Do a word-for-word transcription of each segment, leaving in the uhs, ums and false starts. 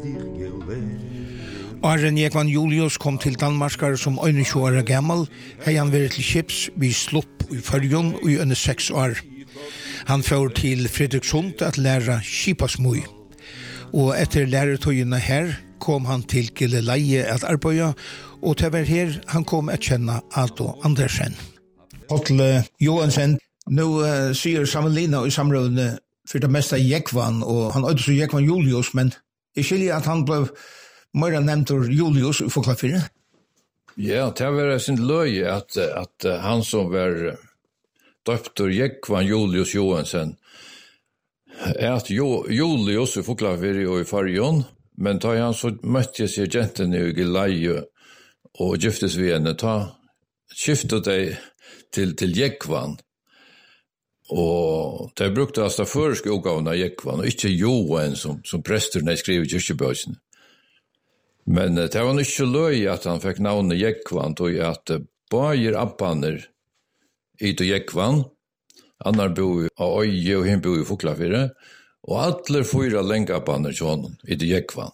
Arjen Jekvan Julius kom til Danmarkar som einogtjúgu ára gammal, hei han vært til Kips vi slupp i Førjun i under seks år. Han får til Fredrikssund at læra skipasmui. Og etter læretøyene her kom han til Gilleleie at arbeida, og til hver her han kom at kjenne Aldo Andersen. Hotle Johansen, nå uh, sier Samelina i samrådene for det meste Jekvan, og han øyde så Jekvan Julius, men jeg skiljer at han ble mer nevnt Julius i Foklafire. Ja, det var sin løye at, at han som var døpter Jekvan Julius Johansen, er at jo, Julius i Foklafire og i Farjon, men da han så møtte seg jentene i Gilleleie og giftes vi henne, da skiftet de til, til Jekvan. Og de brukte altså førske oppgavene av Jekvan, og ikke Johan som, som presterne skriver i kyrkjebøsene. Men det var ikke løy at han fikk navnet Jekvan, og at bager abbaner i til Jekvan, annar bor av Øye og hin bor i Foklafire, og alle fyra lenge abbaner sånn i til Jekvan.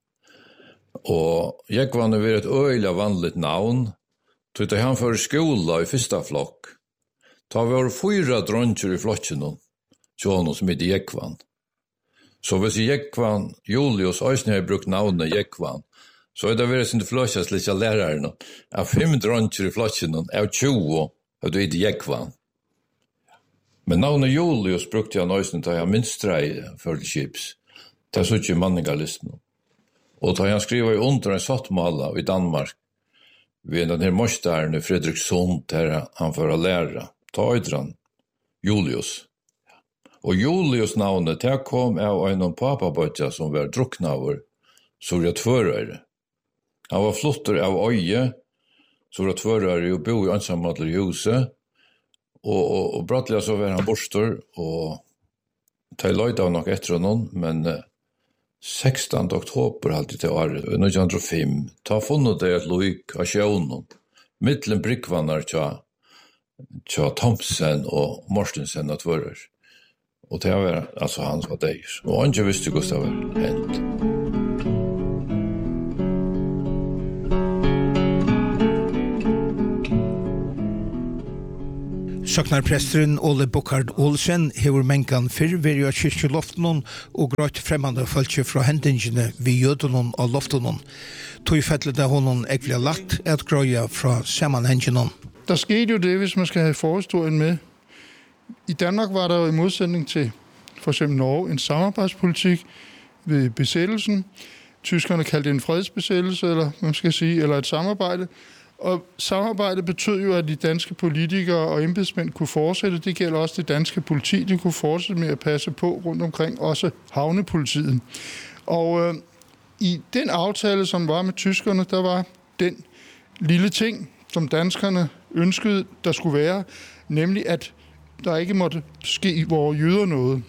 Og Jekvan er et øyla vanligt navn, så da han fører skola i fyrsta flokk, ta var fyra dronjer i flokken, sånn som i til Jekvan. Så hvis Jekvan Julius Øysne har brukt navnet Jekvan, så er det vært sin fløsjas litt av læreren. Av fem dronjer i flokken, av tjue, og det er til Jekvan. Men navnet Julius brukte han Øysne til å ha minst drei for Kips. Det er så ikke manningalisten. Og da han skriver i under en sattmala i Danmark, ved den her mosteren i Fredrikssund, der han får å lære, ta øydran Julius. Og Julius navnet, det kom av en papabøtja som var druknaver, Sorja Tvørøyre. Han var flotter av Øye, Sorja Tvørøyre, og bo i ansammadler i huset, og, og, og brattelig så var han borster, og ta løyde av nok etter noen, men uh, sekstende oktober alltid til året, nitton hundre og fem, ta funnet det et loik av sjøvnen, mittlen brikkvannar tja, tja Thomsen og Mortensen og Tvørøyre. Og det var altså han som var deir. Og han ikke visste hvordan det var hendt. Søknarpresteren Ole Bukhard Olsen hever mengan fyrr veri av kyrkjeloftenon og grøyt fremmande følge fra hendingene vi jødenon og loftenon. Tog fettlet av honom ekvile lagt et grøya fra samanhengenon. Der skete jo det, hvis man skal have forhistorien med. I Danmark var der jo i modsætning til for eksempel Norge en samarbejdspolitik ved besættelsen. Tyskerne kaldte det en fredsbesættelse, eller hvad man skal sige, eller et samarbejde. Og samarbejdet betød jo, at de danske politikere og embedsmænd kunne fortsætte. Det gælder også det danske politi. De kunne fortsætte med at passe på rundt omkring, også havnepolitiet. Og øh, i den aftale, som var med tyskerne, der var den lille ting, som danskerne ønskede, der skulle være, nemlig at der ikke måtte ske i vores jøder noget.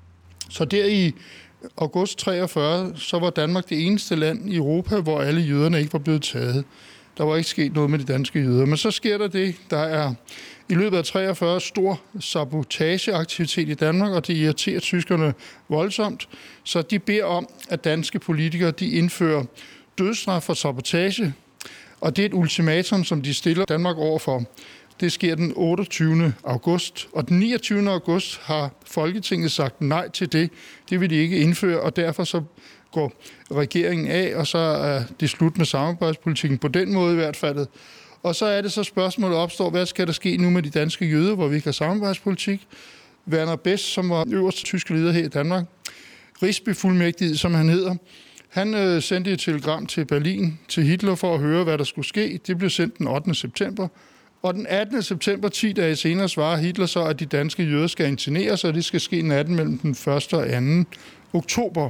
Så der i august treogfyrre, så var Danmark det eneste land i Europa, hvor alle jøderne ikke var blevet taget. Der var ikke sket noget med de danske jøder. Men så sker der det, der er i løbet af treogfyrre stor sabotageaktivitet i Danmark, og det irriterer tyskerne voldsomt. Så de beder om, at danske politikere de indfører dødsstraf for sabotage, og det er et ultimatum, som de stiller Danmark overfor. Det sker den otteogtyvende august, og den niogtyvende august har Folketinget sagt nej til det. Det vil de ikke indføre, og derfor så går regeringen af, og så er det slut med samarbejdspolitikken på den måde i hvert fald. Og så er det så spørgsmålet opstår, hvad skal der ske nu med de danske jøder, hvor vi ikke har samarbejdspolitik? Werner Best, som var øverste tyske leder her i Danmark, Rigsbefuldmægtig, som han hedder, han øh, sendte et telegram til Berlin, til Hitler, for at høre, hvad der skulle ske. Det blev sendt den ottende september. Og den attende september, ti dage senere, svarer Hitler så, at de danske jøder skal interneres, og det skal ske natten mellem den første og anden oktober.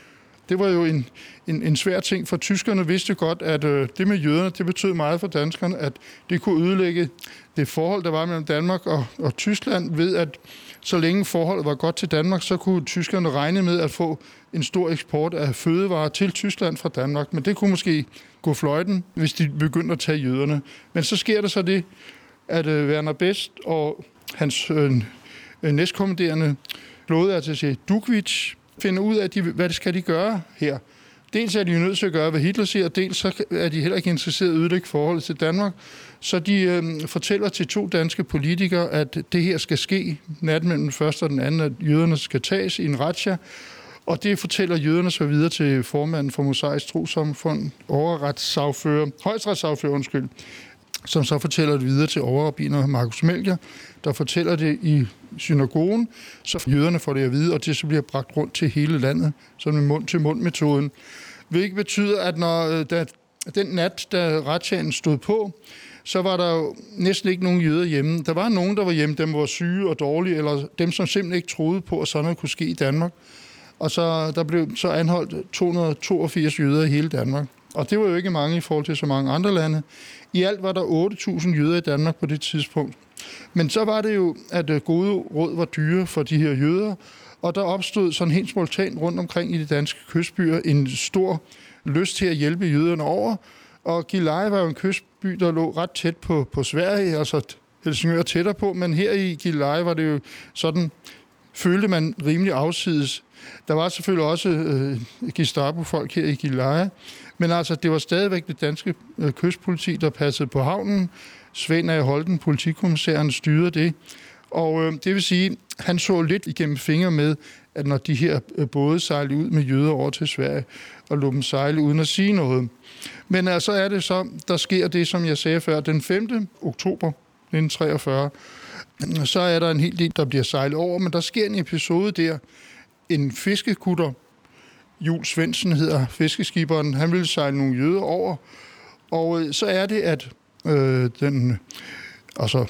Det var jo en, en, en svær ting, for tyskerne vidste godt, at øh, det med jøderne, det betød meget for danskerne, at det kunne ødelægge det forhold, der var mellem Danmark og, og Tyskland, ved at så længe forholdet var godt til Danmark, så kunne tyskerne regne med at få en stor eksport af fødevarer til Tyskland fra Danmark. Men det kunne måske gå fløjten, hvis de begyndte at tage jøderne. Men så sker der så det, at øh, Werner Best og hans øh, næstkommanderende flådeattaché Dukwitsch finder ud af, de, hvad skal de gøre her. Dels er de jo nødt til at gøre, hvad Hitler siger, og dels så er de heller ikke interesseret i at ødelægge forholdet til Danmark. Så de øh, fortæller til to danske politikere, at det her skal ske natten mellem den første og den anden, at jøderne skal tages i en razzia. Og det fortæller jøderne så videre til formanden for Mosaisk Trossamfund, overretssagfører, højesteretsssagfører, undskyld, som så fortæller det videre til overrabbiner Markus Melchior, der fortæller det i synagogen, så jøderne får det at vide, og det så bliver bragt rundt til hele landet, som en mund-til-mund-metoden. Hvilket betyder, at når da, den nat, da razziaen stod på, så var der jo næsten ikke nogen jøder hjemme. Der var nogen, der var hjemme, dem var syge og dårlige, eller dem, som simpelthen ikke troede på, at sådan noget kunne ske i Danmark. Og så der blev så anholdt to hundrede og toogfirs jøder i hele Danmark. Og det var jo ikke mange i forhold til så mange andre lande. I alt var der otte tusind jøder i Danmark på det tidspunkt. Men så var det jo, at gode råd var dyre for de her jøder, og der opstod sådan helt spontant rundt omkring i de danske kystbyer en stor lyst til at hjælpe jøderne over. Og Gilleleje var jo en kystby, der lå ret tæt på, på Sverige, altså Helsingør tættere på, men her i Gilleleje var det jo sådan, følte man rimelig afsides. Der var selvfølgelig også øh, Gestapo-folk her i Gilleleje, men altså det var stadigvæk det danske øh, kystpoliti, der passede på havnen. Svend A. Holten, politikommissæren, styrede det. Og øh, det vil sige, han så lidt igennem fingre med, at når de her øh, både sejlede ud med jøder over til Sverige, og lå dem sejle uden at sige noget. Men altså er det så, der sker det, som jeg sagde før, den femte oktober nitten treogfyrre, så er der en hel del, der bliver sejlet over, men der sker en episode der. En fiskekutter, Jules Svendsen hedder fiskeskiberen, han ville sejle nogle jøder over, og øh, så er det, at øh, den, altså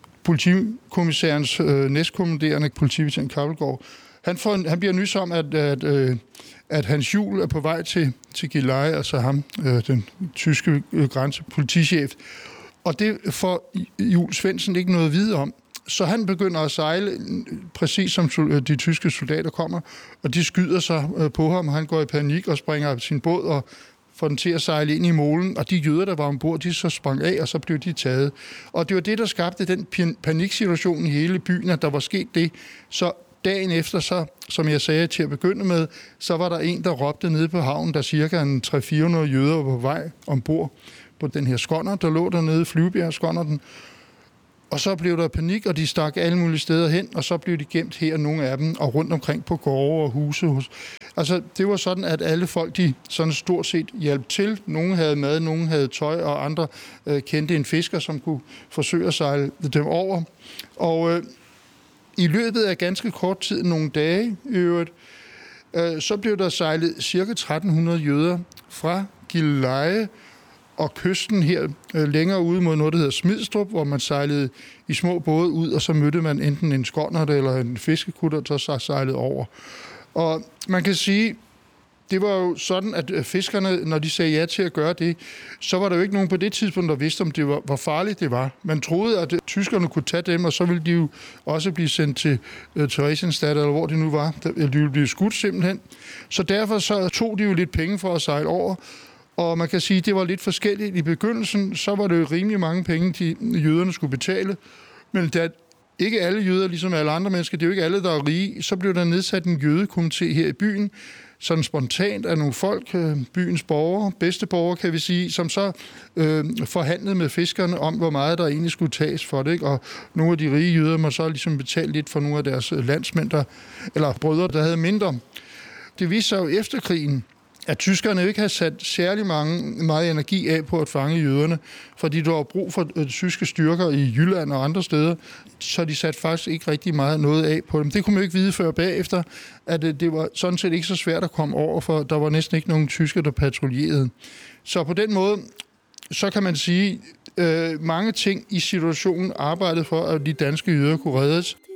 politikommissærens øh, næstkommanderende politibetjent Kappelgaard, han, får, han bliver nys om, at, at, øh, at hans hjul er på vej til, til Gilleleje, altså ham, øh, den tyske øh, grænsepolitichef, og det får Jules Svendsen ikke noget at vide om. Så han begynder at sejle, præcis som de tyske soldater kommer, og de skyder sig på ham. Han går i panik og springer af sin båd og får den til at sejle ind i molen. Og de jøder, der var ombord, de så sprang af, og så blev de taget. Og det var det, der skabte den paniksituation i hele byen, at der var sket det. Så dagen efter, så, som jeg sagde til at begynde med, så var der en, der råbte nede på havnen, der cirka en tre til fire hundrede jøder var på vej ombord på den her skånder, der lå dernede, Flyvebjerg skånder den. Og så blev der panik, og de stak alle mulige steder hen, og så blev de gemt her, nogle af dem, og rundt omkring på gårde og huse. Altså, det var sådan, at alle folk, de sådan stort set hjalp til. Nogle havde mad, nogle havde tøj, og andre øh, kendte en fisker, som kunne forsøge at sejle dem over. Og øh, i løbet af ganske kort tid, nogle dage i øvrigt, øh, så blev der sejlet cirka tretten hundrede jøder fra Gilleleje og kysten her øh, længere ude mod noget, der hedder Smidstrup, hvor man sejlede i små både ud, og så mødte man enten en skåndert eller en fiskekutter, der så sejlede over. Og man kan sige, det var jo sådan, at fiskerne, når de sagde ja til at gøre det, så var der jo ikke nogen på det tidspunkt, der vidste, om det var, hvor farligt det var. Man troede, at tyskerne kunne tage dem, og så ville de jo også blive sendt til uh, Theresienstadt, eller hvor det nu var. De ville blive skudt simpelthen. Så derfor så tog de jo lidt penge for at sejle over, og man kan sige, at det var lidt forskelligt. I begyndelsen, så var det jo rimelig mange penge, de jøderne skulle betale. Men da ikke alle jøder, ligesom alle andre mennesker, det er jo ikke alle, der er rige, så blev der nedsat en jødekomité her i byen, sådan spontant af nogle folk, byens borgere, bedste borgere, kan vi sige, som så øh, forhandlede med fiskerne om, hvor meget der egentlig skulle tages for det, ikke? Og nogle af de rige jøder må så ligesom betale lidt for nogle af deres landsmænd, der, eller brødre, der havde mindre. Det viste sig jo efter krigen, at tyskerne ikke havde sat særlig mange, meget energi af på at fange jøderne, fordi der var brug for øh, tyske styrker i Jylland og andre steder, så de satte faktisk ikke rigtig meget noget af på dem. Det kunne man jo ikke vide før bagefter, at øh, det var sådan set ikke så svært at komme over, for der var næsten ikke nogen tyskere, der patruljerede. Så på den måde, så kan man sige, øh, mange ting i situationen arbejdede for, at de danske jøder kunne reddes.